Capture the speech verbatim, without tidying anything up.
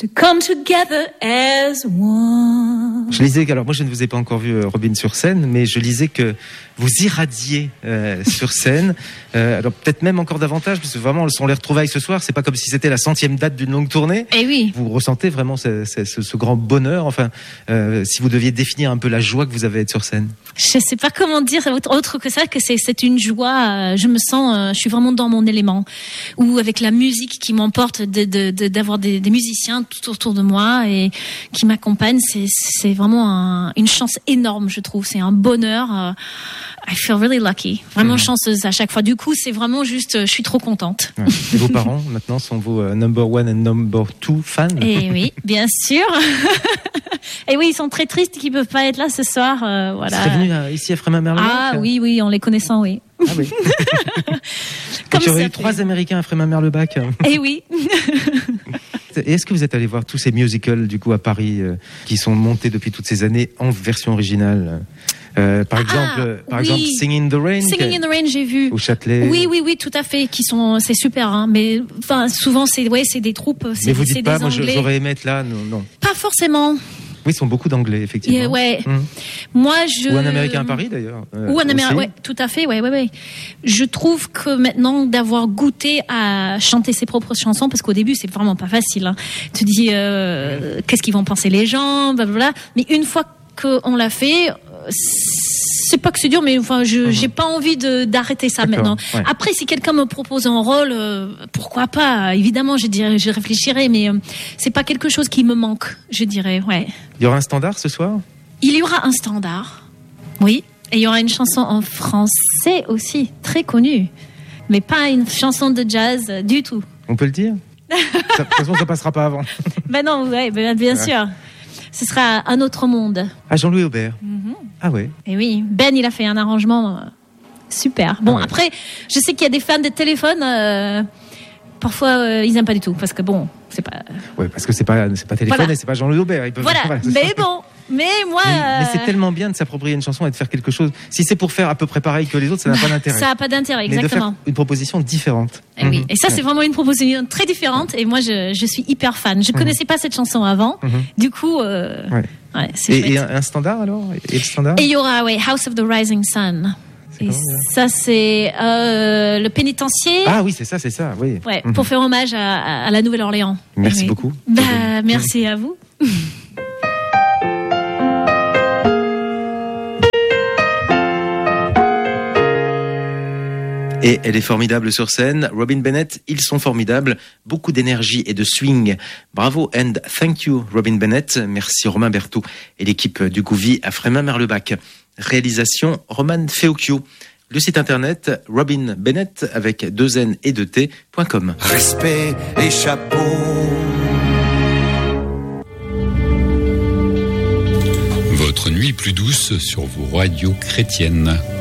to come together as one. Je lisais, alors moi je ne vous ai pas encore vu Robyn sur scène, mais je lisais que vous irradiez euh, sur scène, euh, alors peut-être même encore davantage, parce que vraiment on les retrouvailles ce soir, c'est pas comme si c'était la centième date d'une longue tournée. Eh oui. Vous ressentez vraiment ce, ce, ce, ce grand bonheur, enfin, euh, si vous deviez définir un peu la joie que vous avez à être sur scène. Je sais pas comment dire autre que ça, que c'est, c'est une joie, euh, je me sens, euh, je suis vraiment dans mon élément, ou avec la musique qui m'emporte, de, de, de, d'avoir des, des musiciens tout autour de moi et qui m'accompagnent, c'est, c'est vraiment un, une chance énorme, je trouve, c'est un bonheur. Euh, I feel really lucky, vraiment mmh. chanceuse à chaque fois. Du coup, c'est vraiment juste, je suis trop contente. Ouais. Et vos parents, maintenant, sont vos uh, number one and number two fans? Et oui, bien sûr. Et oui, ils sont très tristes qu'ils peuvent pas être là ce soir. Euh, voilà. Vous serez venu uh, ici à Frémin-Merlebac? Ah oui, oui, en les connaissant, oui. Ah oui. Comme il y aurait eu trois Américains à Frémin-Merlebac. Et oui. Et est-ce que vous êtes allé voir tous ces musicals du coup à Paris euh, qui sont montés depuis toutes ces années en version originale? Euh, par exemple, ah, par oui. exemple, Singing in the Rain. Singing in the Rain, j'ai vu. Au Châtelet. Oui, oui, oui, tout à fait. Qui sont, c'est super, hein. Mais enfin, souvent, c'est, ouais, c'est des troupes. C'est, mais vous c'est dites pas, des moi, Anglais. J'aurais aimé être là, non, non. Pas forcément. Oui, ils sont beaucoup d'anglais, effectivement. Yeah, ouais. Mmh. Moi, je. Ou un Américain à Paris, d'ailleurs. Euh, Ou un Américain, ouais, tout à fait, ouais, ouais, ouais. Je trouve que maintenant, d'avoir goûté à chanter ses propres chansons, parce qu'au début, c'est vraiment pas facile, hein. Tu dis, euh, mmh. qu'est-ce qu'ils vont penser les gens, blablabla. Mais une fois qu'on l'a fait, c'est pas que c'est dur, mais enfin, je, mmh. j'ai pas envie de, d'arrêter ça D'accord, maintenant. Ouais. Après, si quelqu'un me propose un rôle, euh, pourquoi pas? Évidemment, je dirais, je réfléchirai, mais euh, c'est pas quelque chose qui me manque, je dirais, ouais. Il y aura un standard ce soir? Il y aura un standard, oui. Et il y aura une chanson en français aussi, très connue. Mais pas une chanson de jazz euh, du tout. On peut le dire? De toute façon, ça passera pas avant. Ben non, ouais, ben, bien ouais. sûr. Ce sera Un autre monde. Ah, Jean-Louis Aubert. Mm-hmm. Ah ouais. Et oui, Ben, il a fait un arrangement euh, super. Bon, ah ouais. Après, je sais qu'il y a des fans de téléphone. Euh, parfois, euh, ils n'aiment pas du tout parce que bon, c'est pas. Ouais, parce que c'est pas, c'est pas téléphone voilà. et c'est pas Jean-Louis Aubert. Ils peuvent voilà. voilà mais bon. Mais moi. Mais, euh... mais c'est tellement bien de s'approprier une chanson et de faire quelque chose. Si c'est pour faire à peu près pareil que les autres, ça n'a bah, pas d'intérêt. Ça n'a pas d'intérêt, exactement. Mais de faire une proposition différente. Et, oui. et ça, c'est vraiment une proposition très différente. Et moi, je, je suis hyper fan. Je ne mmh. connaissais pas cette chanson avant. Mmh. Du coup, euh, ouais. Ouais, c'est et, et un, un standard alors? Et le standard? Et il y aura, ouais, House of the Rising Sun. Et comment, ça, c'est euh, le pénitencier. Ah oui, c'est ça, c'est ça, oui. Ouais, mmh. pour faire hommage à, à, à la Nouvelle-Orléans. Merci oui. beaucoup. Bah, merci à vous. Et elle est formidable sur scène. Robyn Bennett, ils sont formidables. Beaucoup d'énergie et de swing. Bravo and thank you, Robyn Bennett. Merci Romain Berthaud et l'équipe du Gouvy à Frémin-Merlebac. Réalisation Roman Feocchio. Le site internet Robyn Bennett avec deux N et deux T point com. Respect et chapeau. Votre nuit plus douce sur vos radios chrétiennes.